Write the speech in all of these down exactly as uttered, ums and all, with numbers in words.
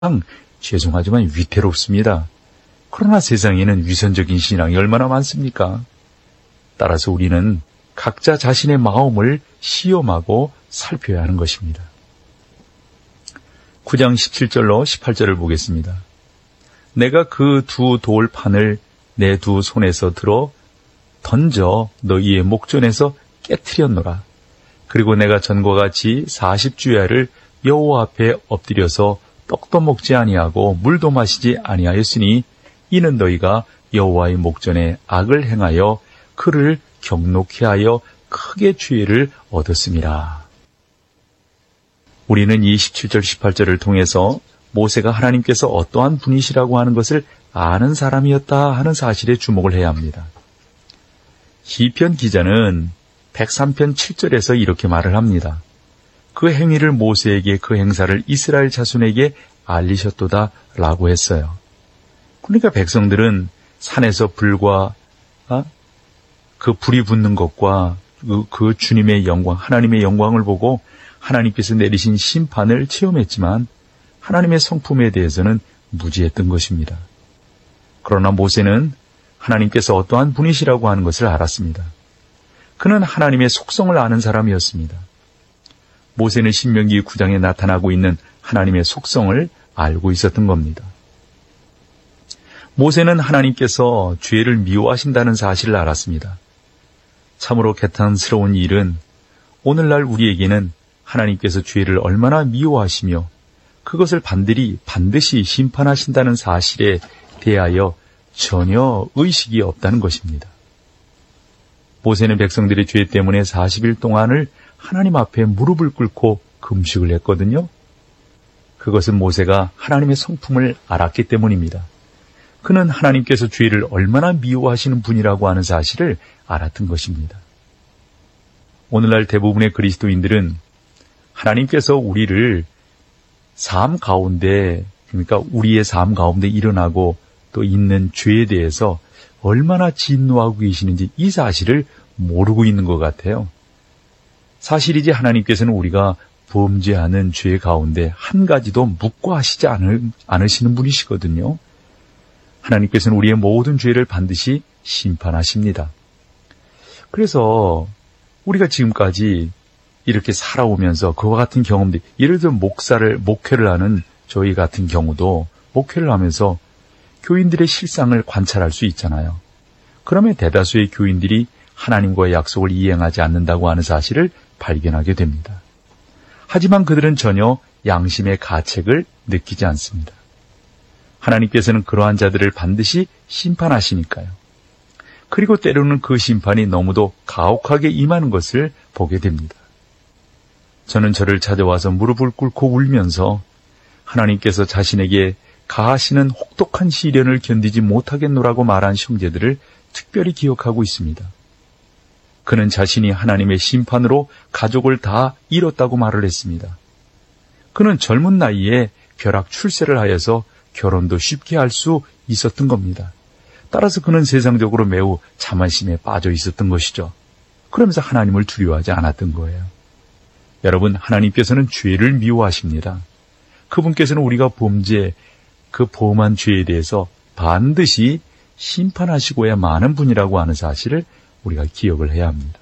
죄송하지만 위태롭습니다. 그러나 세상에는 위선적인 신앙이 얼마나 많습니까? 따라서 우리는 각자 자신의 마음을 시험하고 살펴야 하는 것입니다. 구 장 십칠 절로 십팔 절을 보겠습니다. 내가 그 두 돌판을 내 두 손에서 들어 던져 너희의 목전에서 깨트렸노라. 그리고 내가 전과 같이 사십 주야를 여호와 앞에 엎드려서 떡도 먹지 아니하고 물도 마시지 아니하였으니 이는 너희가 여호와의 목전에 악을 행하여 그를 경록케 하여 크게 죄를 얻었음이라. 우리는 이 십칠 절 십팔 절을 통해서 모세가 하나님께서 어떠한 분이시라고 하는 것을 아는 사람이었다 하는 사실에 주목을 해야 합니다. 시편 기자는 백삼 편 칠 절에서 이렇게 말을 합니다. 그 행위를 모세에게 그 행사를 이스라엘 자손에게 알리셨도다 라고 했어요. 그러니까 백성들은 산에서 불과 아? 그 불이 붙는 것과 그, 그 주님의 영광, 하나님의 영광을 보고 하나님께서 내리신 심판을 체험했지만 하나님의 성품에 대해서는 무지했던 것입니다. 그러나 모세는 하나님께서 어떠한 분이시라고 하는 것을 알았습니다. 그는 하나님의 속성을 아는 사람이었습니다. 모세는 신명기 구 장에 나타나고 있는 하나님의 속성을 알고 있었던 겁니다. 모세는 하나님께서 죄를 미워하신다는 사실을 알았습니다. 참으로 개탄스러운 일은 오늘날 우리에게는 하나님께서 죄를 얼마나 미워하시며 그것을 반드시, 반드시 심판하신다는 사실에 대하여 전혀 의식이 없다는 것입니다. 모세는 백성들의 죄 때문에 사십 일 동안을 하나님 앞에 무릎을 꿇고 금식을 했거든요. 그것은 모세가 하나님의 성품을 알았기 때문입니다. 그는 하나님께서 죄를 얼마나 미워하시는 분이라고 하는 사실을 알았던 것입니다. 오늘날 대부분의 그리스도인들은 하나님께서 우리를 삶 가운데, 그러니까 우리의 삶 가운데 일어나고 또 있는 죄에 대해서 얼마나 진노하고 계시는지 이 사실을 모르고 있는 것 같아요. 사실이지 하나님께서는 우리가 범죄하는 죄 가운데 한 가지도 묵과하시지 않으시는 분이시거든요. 하나님께서는 우리의 모든 죄를 반드시 심판하십니다. 그래서 우리가 지금까지 이렇게 살아오면서 그와 같은 경험들, 예를 들어 목사를, 목회를 하는 저희 같은 경우도 목회를 하면서 교인들의 실상을 관찰할 수 있잖아요. 그러면 대다수의 교인들이 하나님과의 약속을 이행하지 않는다고 하는 사실을 발견하게 됩니다. 하지만 그들은 전혀 양심의 가책을 느끼지 않습니다. 하나님께서는 그러한 자들을 반드시 심판하시니까요. 그리고 때로는 그 심판이 너무도 가혹하게 임하는 것을 보게 됩니다. 저는 저를 찾아와서 무릎을 꿇고 울면서 하나님께서 자신에게 가하시는 혹독한 시련을 견디지 못하겠노라고 말한 형제들을 특별히 기억하고 있습니다. 그는 자신이 하나님의 심판으로 가족을 다 잃었다고 말을 했습니다. 그는 젊은 나이에 벼락 출세를 하여서 결혼도 쉽게 할 수 있었던 겁니다. 따라서 그는 세상적으로 매우 자만심에 빠져 있었던 것이죠. 그러면서 하나님을 두려워하지 않았던 거예요. 여러분, 하나님께서는 죄를 미워하십니다. 그분께서는 우리가 범죄, 그 범한 죄에 대해서 반드시 심판하시고야 마는 분이라고 하는 사실을 우리가 기억을 해야 합니다.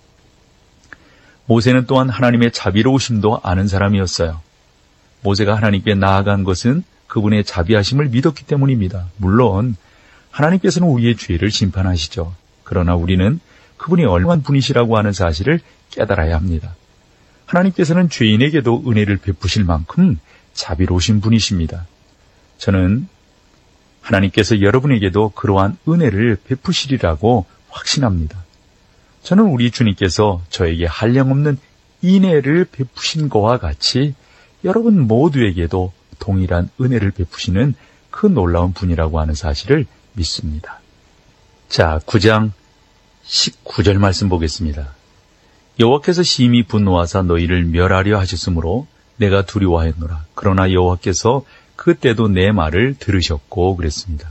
모세는 또한 하나님의 자비로우심도 아는 사람이었어요. 모세가 하나님께 나아간 것은 그분의 자비하심을 믿었기 때문입니다. 물론 하나님께서는 우리의 죄를 심판하시죠. 그러나 우리는 그분이 얼마나 분이시라고 하는 사실을 깨달아야 합니다. 하나님께서는 죄인에게도 은혜를 베푸실 만큼 자비로우신 분이십니다. 저는 하나님께서 여러분에게도 그러한 은혜를 베푸시리라고 확신합니다. 저는 우리 주님께서 저에게 한량없는 인애를 베푸신 것과 같이 여러분 모두에게도 동일한 은혜를 베푸시는 그 놀라운 분이라고 하는 사실을 믿습니다. 자, 구 장 십구 절 말씀 보겠습니다. 여호와께서 심히 분노하사 너희를 멸하려 하셨으므로 내가 두려워하였노라. 그러나 여호와께서 그때도 내 말을 들으셨고 그랬습니다.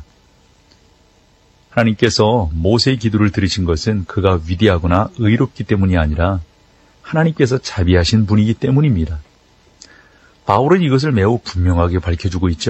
하나님께서 모세의 기도를 들으신 것은 그가 위대하거나 의롭기 때문이 아니라 하나님께서 자비하신 분이기 때문입니다. 바울은 이것을 매우 분명하게 밝혀주고 있죠.